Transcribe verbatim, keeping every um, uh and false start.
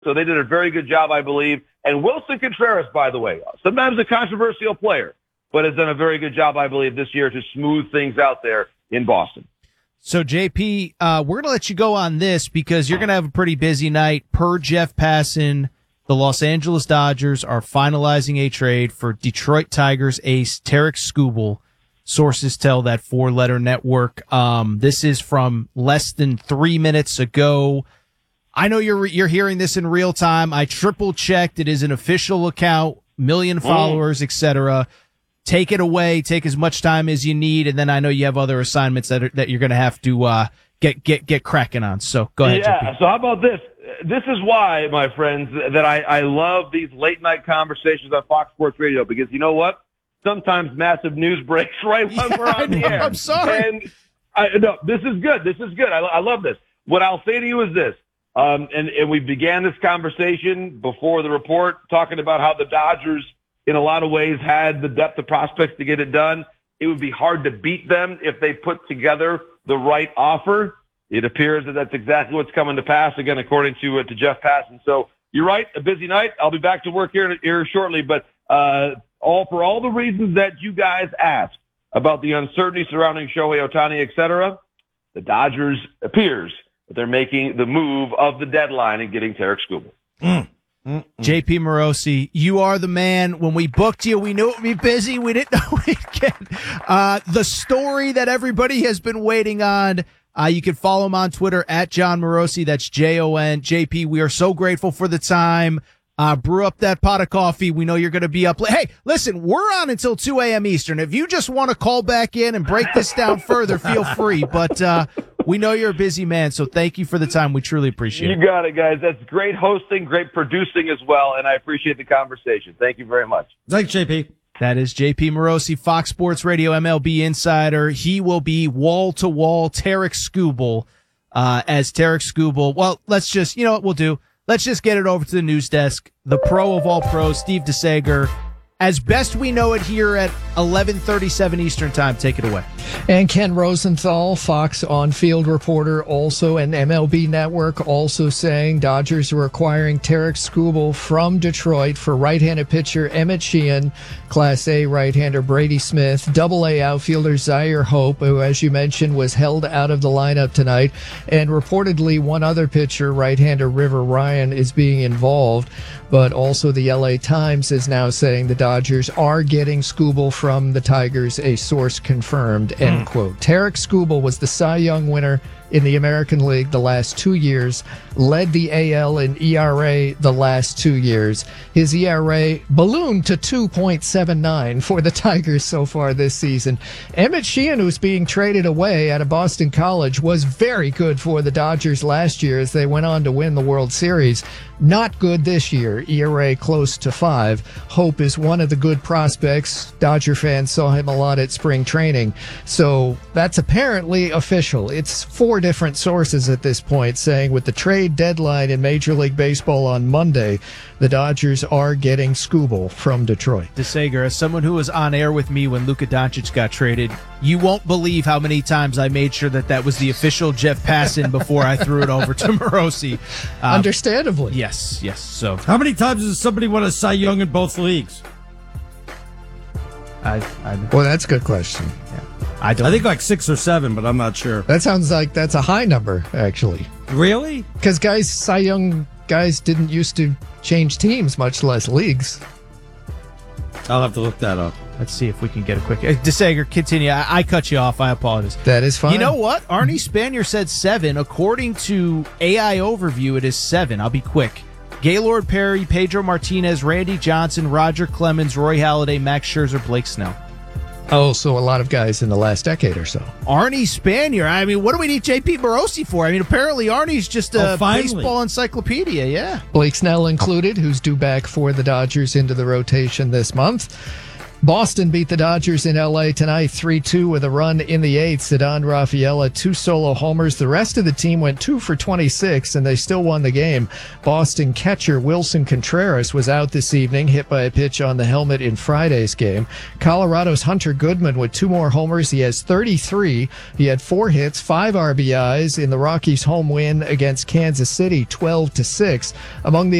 So they did a very good job, I believe. And Wilson Contreras, by the way, sometimes a controversial player, but has done a very good job, I believe, this year to smooth things out there in Boston. So, J P, uh, we're going to let you go on this because you're going to have a pretty busy night. Per Jeff Passan, the Los Angeles Dodgers are finalizing a trade for Detroit Tigers ace Tarik Skubal. Sources tell that four-letter network. Um, this is from less than three minutes ago. I know you're you're hearing this in real time. I triple-checked. It is an official account, million followers, mm. et cetera. Take it away. Take as much time as you need, and then I know you have other assignments that are, that you're going to have to uh, get get get cracking on. So go ahead. Yeah. J P. So how about this? This is why, my friends, that I, I love these late night conversations on Fox Sports Radio, because you know what? Sometimes massive news breaks right when yeah, we're on the air. I'm sorry. And I, no, this is good. This is good. I, I love this. What I'll say to you is this. Um, and, and we began this conversation before the report talking about how the Dodgers, in a lot of ways, had the depth of prospects to get it done. It would be hard to beat them if they put together the right offer. It appears that that's exactly what's coming to pass, again, according to uh, to Jeff Passan. So you're right, a busy night. I'll be back to work here, here shortly. But uh, all for all the reasons that you guys asked about the uncertainty surrounding Shohei Ohtani, et cetera, the Dodgers appears that they're making the move of the deadline and getting Tarik Skubal. Mm. Mm-mm. J P Morosi, you are the man. When we booked you, we knew it would be busy. We didn't know we'd get uh, the story that everybody has been waiting on. Uh, you can follow him on Twitter at Jon Morosi. That's J O N. J P, we are so grateful for the time. Uh, brew up that pot of coffee. We know you're going to be up late. Hey, listen, we're on until two a.m. Eastern. If you just want to call back in and break this down further, feel free. But uh, we know you're a busy man, so thank you for the time. We truly appreciate it. You got it, guys. That's great hosting, great producing as well, and I appreciate the conversation. Thank you very much. Thanks, J P. That is J P Morosi, Fox Sports Radio M L B insider. He will be wall-to-wall Tarik Skubal uh, as Tarik Skubal. Well, let's just, you know what we'll do? Let's just get it over to the news desk. The pro of all pros, Steve DeSager. As best we know it here at eleven thirty-seven Eastern Time, take it away. And Ken Rosenthal, Fox on-field reporter, also an M L B network, also saying Dodgers are acquiring Tarik Skubal from Detroit for right-handed pitcher Emmett Sheehan, Class A right-hander Brady Smith, Double A outfielder Zaire Hope, who, as you mentioned, was held out of the lineup tonight, and reportedly one other pitcher, right-hander River Ryan, is being involved. But also the L A Times is now saying the Dodgers are getting Skubal from the Tigers, a source confirmed, end quote. Tarik Skubal was the Cy Young winner in the American League the last two years, led the A L in E R A the last two years. His E R A ballooned to two point seven nine for the Tigers so far this season. Emmett Sheehan, who's being traded away out of Boston College, was very good for the Dodgers last year as they went on to win the World Series. Not good this year, E R A close to five. Hope is one of the good prospects. Dodger fans saw him a lot at spring training. So that's apparently official. It's four different sources at this point saying with the trade deadline in Major League Baseball on Monday, the Dodgers are getting Skubal from Detroit. DeSager, as someone who was on air with me when Luka Doncic got traded, you won't believe how many times I made sure that that was the official Jeff Passan before I threw it over to Morosi. Um, Understandably. Yes, yes. So, how many times has somebody won a Cy Young in both leagues? I, I well, that's a good question. Yeah. I don't. I think like six or seven, but I'm not sure. That sounds like that's a high number, actually. Really? Because guys, Cy Young guys didn't used to change teams, much less leagues. I'll have to look that up. Let's see if we can get a quick. Uh, DeSager, continue. I, I cut you off. I apologize. That is fine. You know what? Arnie Spanier said seven. According to A I Overview, it is seven. I'll be quick. Gaylord Perry, Pedro Martinez, Randy Johnson, Roger Clemens, Roy Halladay, Max Scherzer, Blake Snell. Oh, so a lot of guys in the last decade or so. Arnie Spanier. I mean, what do we need J P Morosi for? I mean, apparently Arnie's just a oh, baseball encyclopedia, yeah. Blake Snell included, who's due back for the Dodgers into the rotation this month. Boston beat the Dodgers in L A tonight three two with a run in the eighth. Ceddanne Rafaela, two solo homers. The rest of the team went two for twenty-six, and they still won the game. Boston catcher Wilson Contreras was out this evening, hit by a pitch on the helmet in Friday's game. Colorado's Hunter Goodman with two more homers. He has thirty-three. He had four hits, five R B Is in the Rockies' home win against Kansas City, twelve to six. Among the